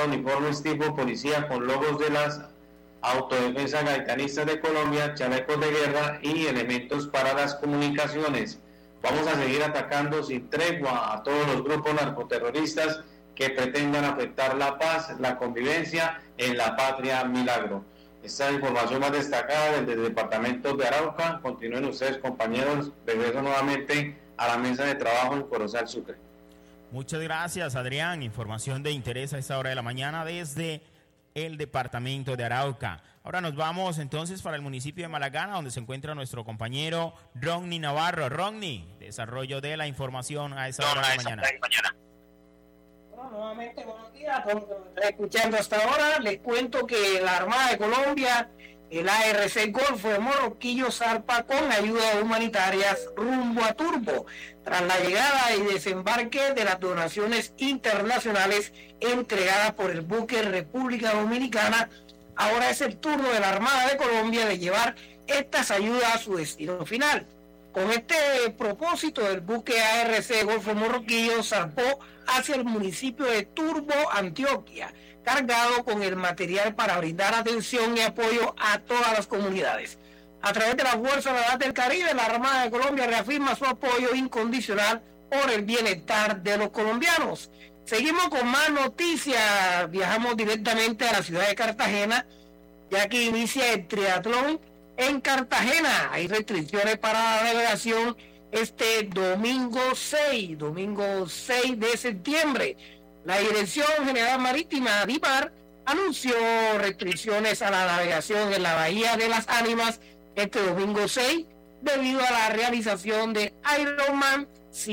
uniformes tipo policía con logos de las Autodefensa Gaitanistas de Colombia, chalecos de guerra y elementos para las comunicaciones. Vamos a seguir atacando sin tregua a todos los grupos narcoterroristas que pretendan afectar la paz, la convivencia en la patria Milagro. Esta es la información más destacada desde el departamento de Arauca. Continúen ustedes, compañeros. Regreso nuevamente a la mesa de trabajo en Corozal, Sucre. Muchas gracias, Adrián. Información de interés a esta hora de la mañana desde el departamento de Arauca. Ahora nos vamos entonces para el municipio de Malagana, donde se encuentra nuestro compañero Ronnie Navarro. Ronnie, desarrollo de la información a esta hora de la mañana. Bueno, nuevamente buenos días a todos los que están escuchando hasta ahora. Les cuento que la Armada de Colombia, el ARC Golfo de Morroquillo, zarpa con ayudas humanitarias rumbo a Turbo, tras la llegada y desembarque de las donaciones internacionales entregadas por el buque República Dominicana. Ahora es el turno de la Armada de Colombia de llevar estas ayudas a su destino final. Con este propósito, el buque ARC Golfo Morroquillo zarpó hacia el municipio de Turbo, Antioquia, cargado con el material para brindar atención y apoyo a todas las comunidades. A través de la Fuerza Naval del Caribe, la Armada de Colombia reafirma su apoyo incondicional por el bienestar de los colombianos. Seguimos con más noticias. Viajamos directamente a la ciudad de Cartagena, ya que inicia el triatlón en Cartagena. Hay restricciones para la navegación este domingo 6 de septiembre. La Dirección General Marítima, DIMAR, anunció restricciones a la navegación en la Bahía de las Ánimas este domingo 6 debido a la realización de Ironman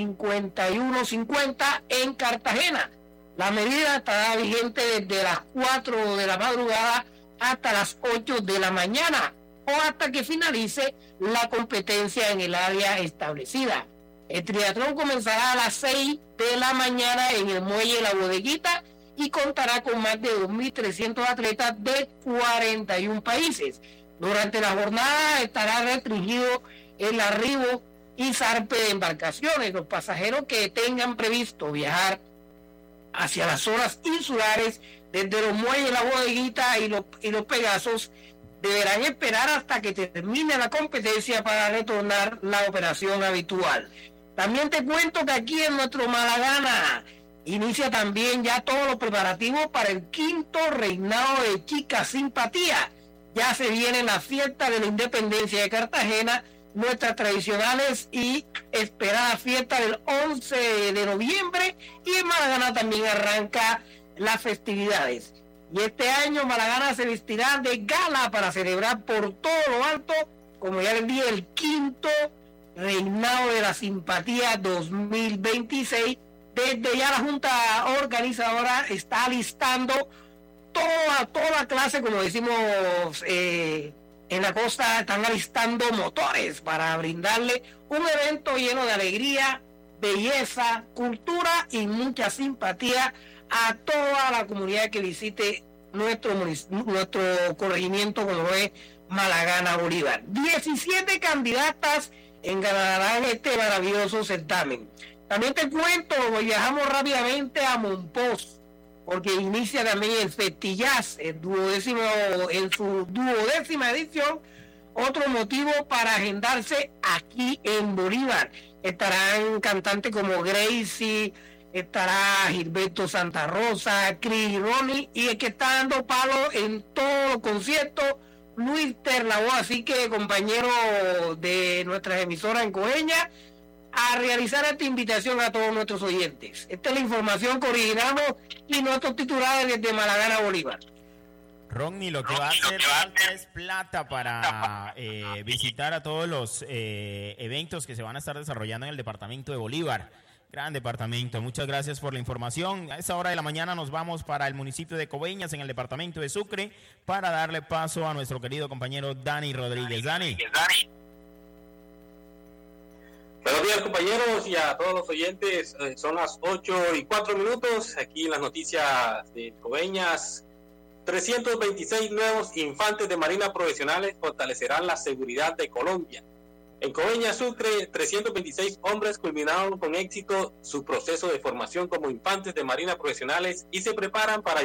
5150 en Cartagena. La medida estará vigente desde las 4 de la madrugada hasta las 8 de la mañana o hasta que finalice la competencia en el área establecida. El triatlón comenzará a las 6 de la mañana en el muelle La Bodeguita y contará con más de 2.300 atletas de 41 países. Durante la jornada estará restringido el arribo y zarpe de embarcaciones. Los pasajeros que tengan previsto viajar hacia las zonas insulares desde los muelles La Bodeguita y los Pegasos deberán esperar hasta que termine la competencia para retornar la operación habitual. También te cuento que aquí en nuestro Malagana inicia también ya todos los preparativos para el 5º reinado de Chica Simpatía. Ya se viene la fiesta de la independencia de Cartagena, nuestras tradicionales y esperadas fiestas del 11 de noviembre, y en Malagana también arranca las festividades. Y este año Malagana se vestirá de gala para celebrar por todo lo alto, como ya les dije, el 5º Reinado de la Simpatía 2026. Desde ya la Junta Organizadora está listando toda clase, como decimos en la costa, están alistando motores para brindarle un evento lleno de alegría, belleza, cultura y mucha simpatía a toda la comunidad que visite nuestro corregimiento, como es Malagana Bolívar. 17 candidatas enganarán este maravilloso certamen. También te cuento, viajamos rápidamente a Monpós, porque inicia también el Festillaz, en su 12ª edición. Otro motivo para agendarse aquí en Bolívar. Estarán cantantes como Gracie, estará Gilberto Santa Rosa, Cris Ronnie, y el que está dando palo en todos los conciertos, Luis Terlavoz. Así que, compañeros de nuestras emisoras en Coveñas, a realizar esta invitación a todos nuestros oyentes. Esta es la información que originamos y nuestros titulares desde Malagana, Bolívar. Ronnie, lo que va a hacer falta es plata para visitar a todos los eventos que se van a estar desarrollando en el departamento de Bolívar. Gran departamento. Muchas gracias por la información. A esta hora de la mañana nos vamos para el municipio de Coveñas, en el departamento de Sucre, para darle paso a nuestro querido compañero Dani Rodríguez. Dani. Buenos días, compañeros, y a todos los oyentes. Son las 8:04 aquí en las noticias de Coveñas. 326 nuevos infantes de Marina profesionales fortalecerán la seguridad de Colombia. En Coveñas, Sucre, 326 hombres culminaron con éxito su proceso de formación como infantes de Marina profesionales y se preparan para